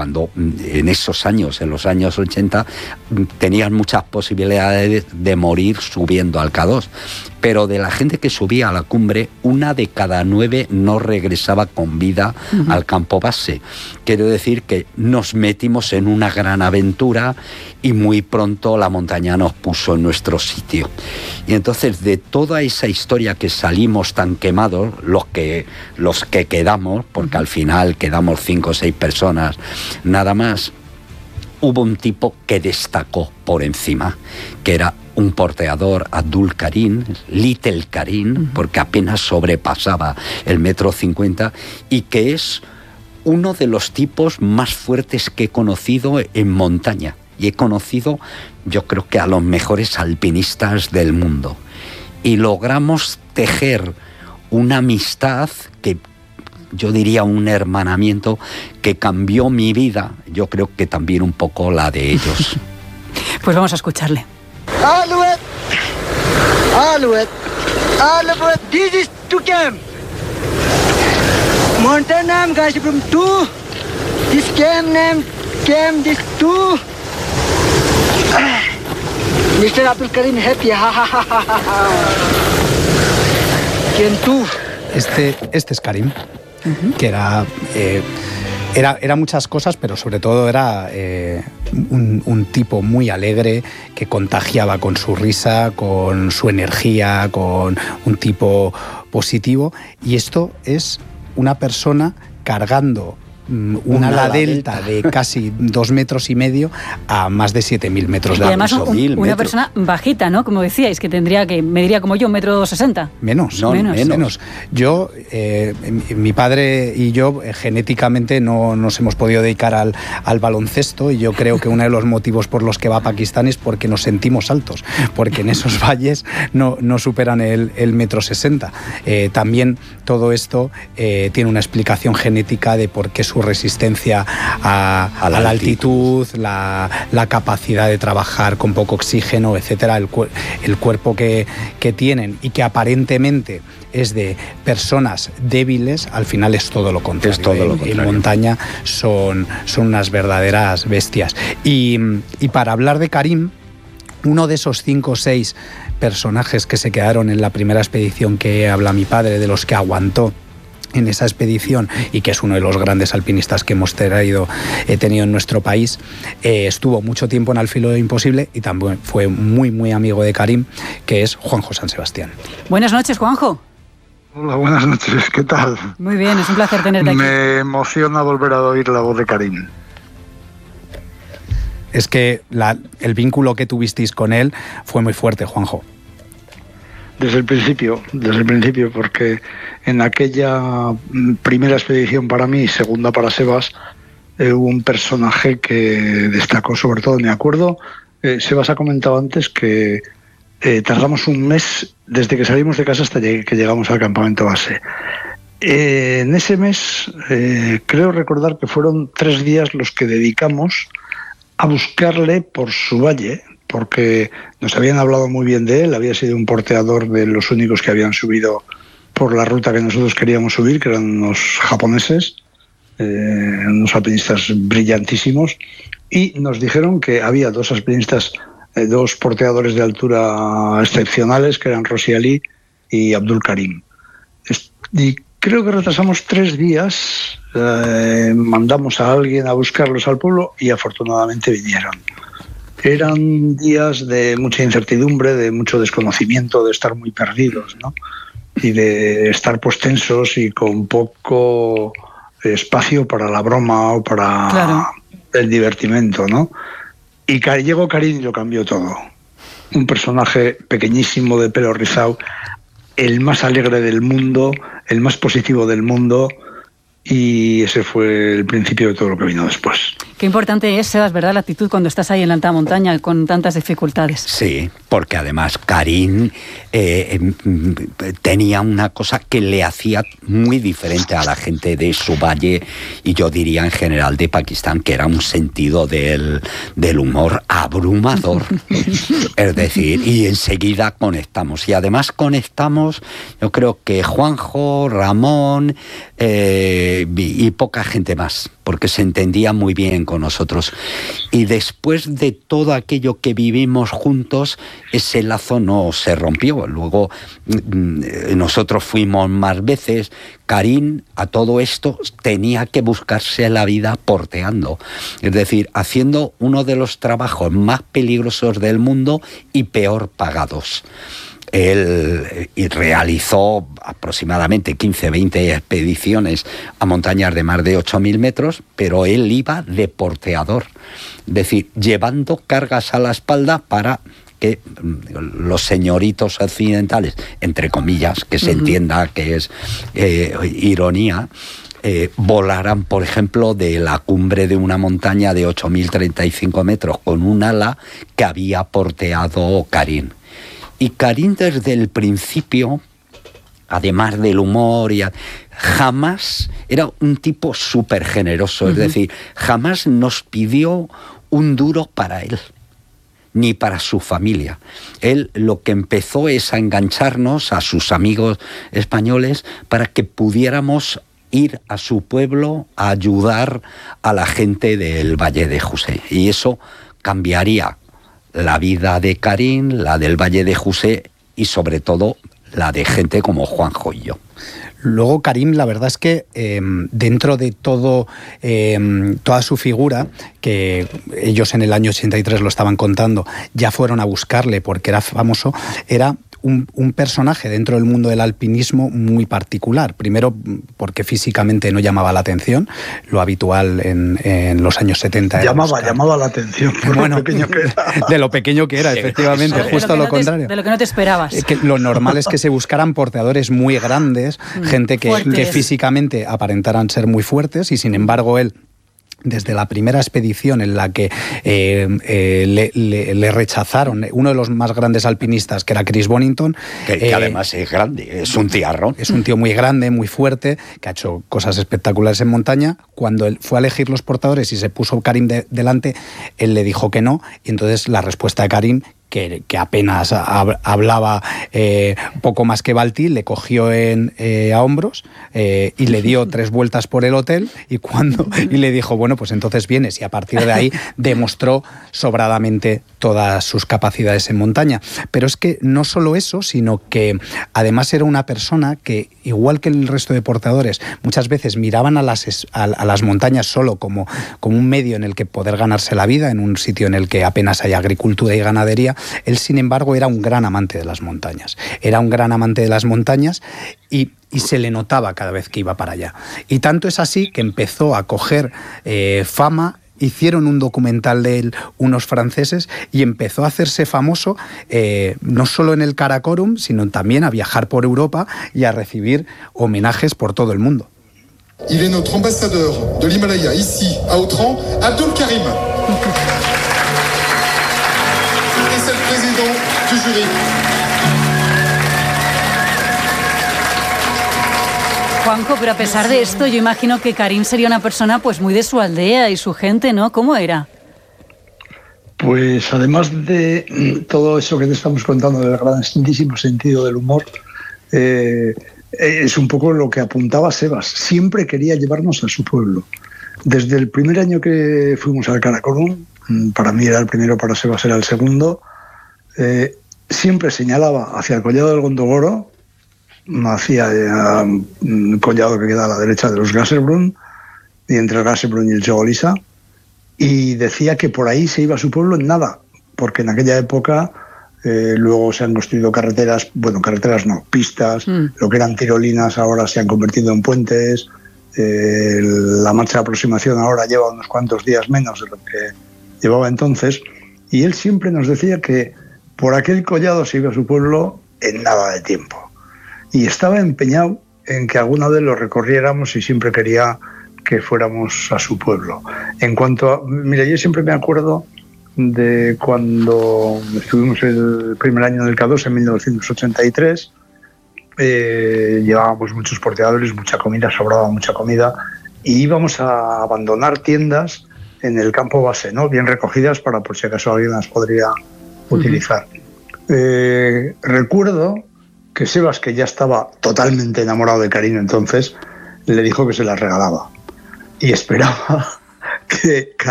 cuando en esos años, en los años 80, tenías muchas posibilidades de morir subiendo al K2. Pero de la gente que subía a la cumbre, 1 de cada 9 no regresaba con vida al campo base. Quiero decir que nos metimos en una gran aventura y muy pronto la montaña nos puso en nuestro sitio. Y entonces, de toda esa historia que salimos tan quemados, los que quedamos, porque al final quedamos 5 o 6 personas nada más, hubo un tipo que destacó por encima, que era un porteador, Abdul Karim, Little Karim, porque apenas sobrepasaba el 1,50 m, y que es uno de los tipos más fuertes que he conocido en montaña. Y he conocido, yo creo que a los mejores alpinistas del mundo. Y logramos tejer una amistad que yo diría un hermanamiento que cambió mi vida, yo creo que también un poco la de ellos. Pues vamos a escucharle. Alouette, Alouette, Alouette, this is to camp. Mountain name guys from 2. This camp name, camp this 2. Mr. Abdul Karim happy, ha ha ha ha ha. ¿Quién tú? Este es Karim, que era muchas cosas, pero sobre todo era un tipo muy alegre, que contagiaba con su risa, con su energía, con un tipo positivo. Y esto es una persona cargando una ala delta de casi 2,5 metros a más de 7.000 metros de altura. Y además una persona bajita, ¿no? Como decíais, que mediría como yo, 1,60 m. Menos. Yo, mi padre y yo genéticamente no nos hemos podido dedicar al baloncesto, y yo creo que uno de los motivos por los que va a Pakistán es porque nos sentimos altos, porque en esos valles no superan el 1,60 m. También todo esto tiene una explicación genética de por qué su resistencia a la altitud, la capacidad de trabajar con poco oxígeno, etcétera, el cuerpo que tienen, y que aparentemente es de personas débiles, al final es todo lo contrario. Es todo lo contrario. En montaña son unas verdaderas bestias. Y para hablar de Karim, uno de esos 5 o 6 personajes que se quedaron en la primera expedición que habla mi padre, de los que aguantó en esa expedición, y que es uno de los grandes alpinistas que hemos tenido en nuestro país, estuvo mucho tiempo en Al filo de lo imposible, y también fue muy, muy amigo de Karim, que es Juanjo San Sebastián. Buenas noches, Juanjo. Hola, buenas noches, ¿qué tal? Muy bien, es un placer tenerte aquí. Me emociona volver a oír la voz de Karim. Es que el vínculo que tuvisteis con él fue muy fuerte, Juanjo. Desde el principio, porque en aquella primera expedición para mí, segunda para Sebas, hubo un personaje que destacó sobre todo. Me acuerdo, Sebas ha comentado antes que tardamos un mes desde que salimos de casa hasta que llegamos al campamento base. En ese mes, creo recordar que fueron 3 días los que dedicamos a buscarle por su valle, porque nos habían hablado muy bien de él. Había sido un porteador de los únicos que habían subido por la ruta que nosotros queríamos subir, que eran unos japoneses, unos alpinistas brillantísimos, y nos dijeron que había 2 alpinistas, 2 porteadores de altura excepcionales, que eran Rossi Ali y Abdul Karim. Y creo que retrasamos 3 días, mandamos a alguien a buscarlos al pueblo, y afortunadamente vinieron. Eran días de mucha incertidumbre, de mucho desconocimiento, de estar muy perdidos, ¿no? Y de estar pues tensos y con poco espacio para la broma o para el divertimento, ¿no? Y llegó Karim y lo cambió todo. Un personaje pequeñísimo, de pelo rizado, el más alegre del mundo, el más positivo del mundo, y ese fue el principio de todo lo que vino después. Qué importante es, Sebas, ¿verdad?, la actitud cuando estás ahí en la alta montaña con tantas dificultades. Sí, porque además Karim tenía una cosa que le hacía muy diferente a la gente de su valle, y yo diría en general de Pakistán, que era un sentido del humor abrumador. Es decir, y enseguida conectamos. Y además conectamos, yo creo que Juanjo, Ramón y poca gente más, porque se entendía muy bien con nosotros. Y después de todo aquello que vivimos juntos, ese lazo no se rompió. Luego nosotros fuimos más veces. Karim, a todo esto, tenía que buscarse la vida porteando, es decir, haciendo uno de los trabajos más peligrosos del mundo y peor pagados. Él realizó aproximadamente 15-20 expediciones a montañas de más de 8.000 metros, pero él iba de porteador, es decir, llevando cargas a la espalda para que los señoritos occidentales, entre comillas, que se entienda que es ironía, volaran, por ejemplo, de la cumbre de una montaña de 8.035 metros con un ala que había porteado Karim. Y Karim desde el principio, además del humor, jamás era un tipo súper generoso, es decir, jamás nos pidió un duro para él, ni para su familia. Él lo que empezó es a engancharnos a sus amigos españoles para que pudiéramos ir a su pueblo a ayudar a la gente del Valle de José. Y eso cambiaría la vida de Karim, la del Valle de José y sobre todo la de gente como Juanjo y yo. Luego Karim, la verdad es que dentro de todo, toda su figura, que ellos en el año 83 lo estaban contando, ya fueron a buscarle porque era famoso, era un personaje dentro del mundo del alpinismo muy particular. Primero, porque físicamente no llamaba la atención, lo habitual en los años 70 era llamaba la atención por lo pequeño que era. De lo pequeño que era, efectivamente, justo lo contrario. De lo que no te esperabas. Que lo normal es que se buscaran porteadores muy grandes, gente que físicamente aparentaran ser muy fuertes, y sin embargo él, desde la primera expedición en la que le rechazaron uno de los más grandes alpinistas, que era Chris Bonington, que además es grande, es un tiarrón. Es un tío muy grande, muy fuerte, que ha hecho cosas espectaculares en montaña. Cuando él fue a elegir los portadores y se puso Karim delante, él le dijo que no, y entonces la respuesta de Karim, que apenas hablaba poco más que Balti, le cogió a hombros y le dio 3 vueltas por el hotel y le dijo, bueno, pues entonces vienes, y a partir de ahí demostró sobradamente todas sus capacidades en montaña. Pero es que no solo eso, sino que además era una persona que, igual que el resto de portadores, muchas veces miraban a las montañas solo como un medio en el que poder ganarse la vida, en un sitio en el que apenas hay agricultura y ganadería. Él, sin embargo, era un gran amante de las montañas. Era un gran amante de las montañas y se le notaba cada vez que iba para allá. Y tanto es así que empezó a coger fama. Hicieron un documental de él unos franceses y empezó a hacerse famoso no solo en el Karakorum, sino también a viajar por Europa y a recibir homenajes por todo el mundo. Il est notre ambassadeur de l'Himalaya ici, à Autran, Abdul Karim. Es el président du jury. Juanjo, pero a pesar de esto, yo imagino que Karim sería una persona pues muy de su aldea y su gente, ¿no? ¿Cómo era? Pues además de todo eso que te estamos contando del grandísimo sentido del humor, es un poco lo que apuntaba Sebas. Siempre quería llevarnos a su pueblo. Desde el primer año que fuimos al Karakorum, para mí era el primero, para Sebas era el segundo, siempre señalaba hacia el collado del Gondogoro, hacia un collado que queda a la derecha de los Gasserbrunn, y entre el Gasserbrunn y el Chogolisa, y decía que por ahí se iba a su pueblo en nada, porque en aquella época luego se han construido carreteras, bueno, carreteras no, pistas, lo que eran tirolinas ahora se han convertido en puentes, la marcha de aproximación ahora lleva unos cuantos días menos de lo que llevaba entonces, y él siempre nos decía que por aquel collado se iba a su pueblo en nada de tiempo. Y estaba empeñado en que alguna vez lo recorriéramos y siempre quería que fuéramos a su pueblo. En cuanto a... Mira, yo siempre me acuerdo de cuando estuvimos el primer año del K2 en 1983. Llevábamos muchos porteadores, mucha comida, sobraba mucha comida, y íbamos a abandonar tiendas en el campo base, ¿no? Bien recogidas para por si acaso alguien las podría utilizar. Recuerdo que Sebas, que ya estaba totalmente enamorado de Karin entonces, le dijo que se las regalaba y esperaba que